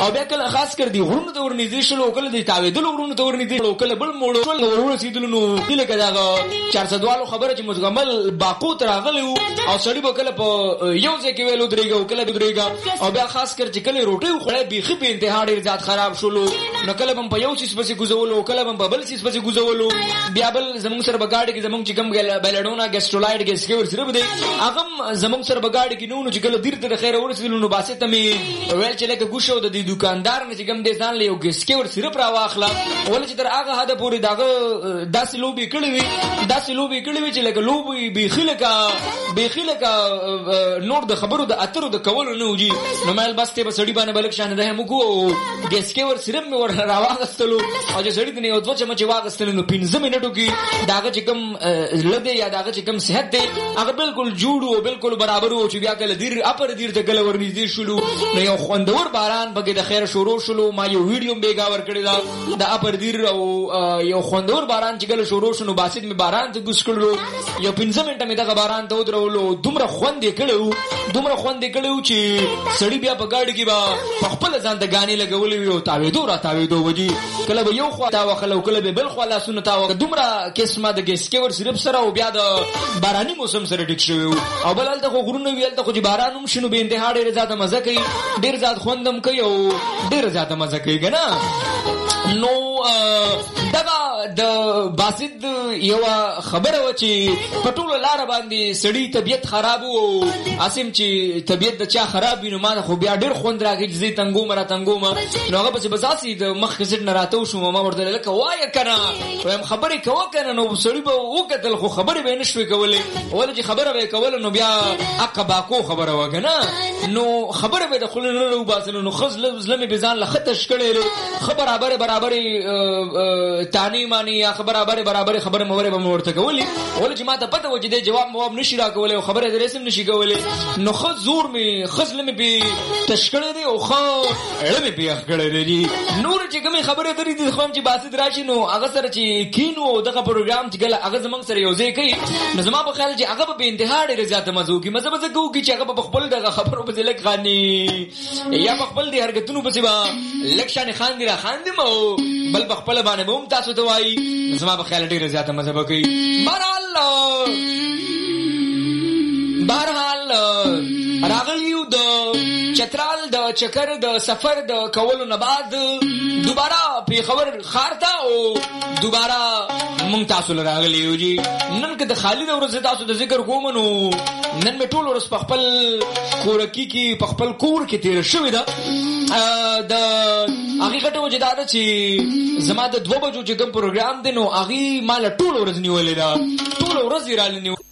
او بیا کله خاص کر دی غرونو ته ورنږدې شلو کله دی تاویدلو غرونو ته ورنږدې شلو کله بل موړو ورور رسیدلو نو دله کداغه 400 والو خبره چې مزغمل باقو تر راغلی او سړی به کله په یو ځای کې ویلو درېګو کله درېګا او بیا خاص کر چې کله روټي خوړې بيخي په انتها ډیر ذات خراب شولو نو کله هم په یو سیس پسې گزولو کله هم په بل سیس پسې گزولو بیا بل زمون سره بغاړي کې زمون چې کم بلډونا ګسټرولایډ ګس کې ورسره بده هغه زمون سره بغاړي کې نو چې کله دیر ته خیر ورسېلو نو باسه ته می ویل چې لکه ګوشو د دکاندار نه چې کم دې ځان له یو ګس کې ورسره پر واخلا ول چې تر هغه هدا پوری داغه داسې لوبي کړی وي چې لکه لوبي بيخي لکه نور د خبرو د اترو د کولو نه وږي نو مېل بس ته بسړي باندې بلک شان ده موږ ګس کې ور سره مې ور راواغستلو او چې سړی دنه یو دوه چمچ واغستلو نو 15 منټو کې داغه چې کم لده یا داغه چې کم صحت دی هغه بالکل جوړو بالکل برابر او چې بیا کله دیر اپر دیر ته کله ورنږدې شلو نو یو خوندور باران بګې د خیر شروع شلو ما یو ویډیو بیګا ور کړی دا د اپر دیر او یو خوندور باران چې کله شروع شنو باسط می باران ته ګس کړلو یو 15 منټه می دغه باران ته ودرولو دومره خوند کړو چې سړی بیا په گاډي کې با خپل ځان ته غانې لګولې وي او تاویدو وږي کله به یو خوا تا وخلو کله به بل خوا لاسونه تا وګ دومره قسمه د ګس کې ور صرف سره او بیا د باراني موسم سره ټیک شوی او بل ته غرونه ویل ته خو باران هم شنو به انتها ډیر زیاته مزه کوي ډیر زیات خوندم کوي او ډیر زیاته مزه کوي کنه نو دغه د باسد یو خبره و چې پټول لار باندې سړی طبيعت خراب وو اسیم چې طبيعت د چا خراب وینو ما خو بیا ډیر خوند راغی چې زی تنګو ما نو هغه پس بساسي د مخ خزر نه راتو شو ما ورته لکه وای کنه وایم خبرې کوه کنه نو سړی به وکتل خو خبرې به نشوي کولې ول چې خبره به کول نو بیا عقبا کو خبره وکنه نو خبره به د خلنو نو باسنو نو خز لمه بزان لختش کړي خبر برابر تانی مانی یا برابر خبره مورې به ورته کولې ول چې ما ته پته و چې د جواب مواب نشي را کولې او خبره د رسم نشي کولې نو خز زور می خزل می به تشکړه دی او خو اړه می به کړه دی نور چې کوم خبره درې دي خو چې باسد راشي نو هغه سره چې کینو دغه پروګرام چې ګل هغه زمنګ سره یو ځای کوي نو زما په خیال چې هغه به انتها ډېر زیاته مزو کی مزه کوي چې هغه په خپل دغه خبرو په ځلک غاني یا په خپل دي حرکتونو په سبا لکشان خان دی را خان دی مو بل په خپل باندې هم تاسو ته وایي زما په خیال ډېر زیاته مزه کوي بهرحال راغلیو د چترال د چکر د سفر د کولو نه بعد دوباره په خبر خارتا او دوباره مونږ تاسو راغلیو جی نن که د خالد ورځ تاسو د ذکر کوم نو نن می ټول ورځ په خپل کورکی کې په خپل کور کې تیر شوې ده د حقیقت وجدار چې زما د 2 بجو چې کوم پروګرام دی نو اغي مال ټول ورځ نیولې ده ټول ورځ را لنیو